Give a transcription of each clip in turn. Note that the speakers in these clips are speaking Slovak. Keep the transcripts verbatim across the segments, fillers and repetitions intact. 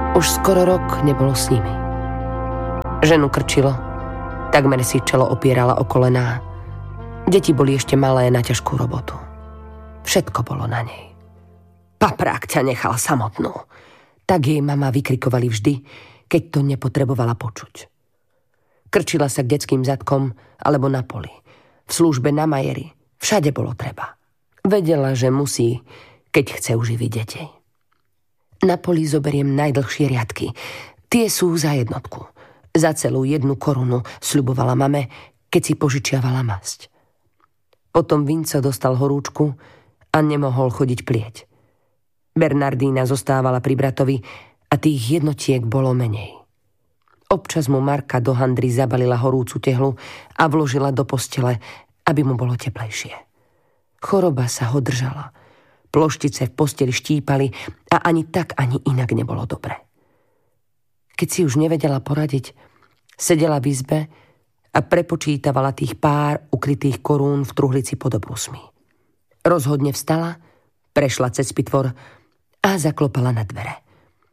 Už skoro rok nebolo s nimi. Ženu krčilo, takmer si čelo opierala o kolená. Deti boli ešte malé na ťažkú robotu. Všetko bolo na nej. Paprák ťa nechal samotnú. Tak jej mama vykrikovali vždy, keď to nepotrebovala počuť. Krčila sa k detským zadkom alebo na poli, v službe na majeri, všade bolo treba. Vedela, že musí, keď chce uživiť deti. Na poli zoberiem najdlhšie riadky. Tie sú za jednotku. Za celú jednu korunu sľubovala mame, keď si požičiavala masť. Potom Vinco dostal horúčku a nemohol chodiť plieť. Bernardína zostávala pri bratovi a tých jednotiek bolo menej. Občas mu Marka do handry zabalila horúcu tehlu a vložila do postele, aby mu bolo teplejšie. Choroba sa ho držala. Ploštice v posteli štípali a ani tak, ani inak nebolo dobre. Keď si už nevedela poradiť, sedela v izbe a prepočítavala tých pár ukrytých korún v truhlici pod obrusmi. Rozhodne vstala, prešla cez pitvor a zaklopala na dvere.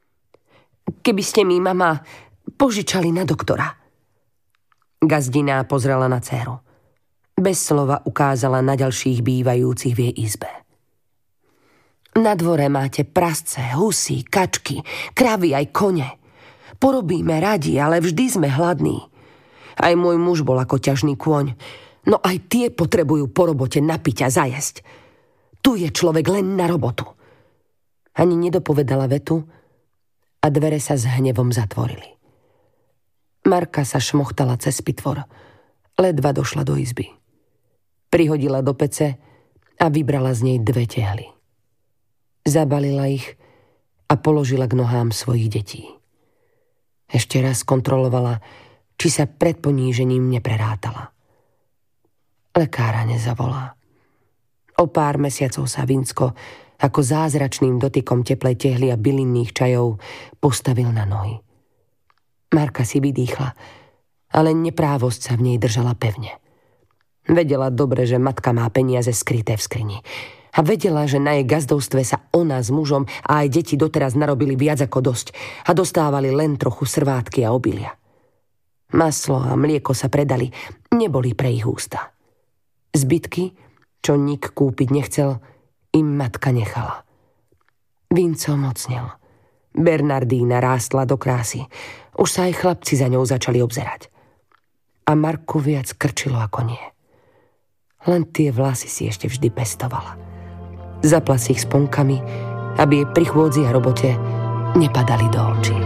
Keby ste mi, mama, požičali na doktora. Gazdiná pozrela na dcéru. Bez slova ukázala na ďalších bývajúcich v jej izbe. Na dvore máte prasce, husy, kačky, kravy aj kone. Porobíme radi, ale vždy sme hladní. Aj môj muž bol ako ťažný kôň, no aj tie potrebujú po robote napiť a zajesť. Tu je človek len na robotu. Ani nedopovedala vetu a dvere sa s hnevom zatvorili. Marka sa šmochtala cez pitvor, ledva došla do izby. Prihodila do pece a vybrala z nej dve tehly. Zabalila ich a položila k nohám svojich detí. Ešte raz kontrolovala, či sa pred ponížením neprerátala. Lekára nezavolá. O pár mesiacov sa Vincko ako zázračným dotykom teplej tehly a bylinných čajov postavil na nohy. Marka si vydýchla, ale neprávosť sa v nej držala pevne. Vedela dobre, že matka má peniaze skryté v skrini. A vedela, že na jej gazdovstve sa ona s mužom a aj deti doteraz narobili viac ako dosť a dostávali len trochu srvátky a obilia. Maslo a mlieko sa predali, neboli pre ich ústa. Zbytky, čo nik kúpiť nechcel, im matka nechala. Vinco mocnel. Bernardína rástla do krásy. Už sa aj chlapci za ňou začali obzerať. A Marku viac krčilo ako nie. Len tie vlasy si ešte vždy pestovala. Zapla si ich sponkami, aby jej pri chôdzi a robote nepadali do očí.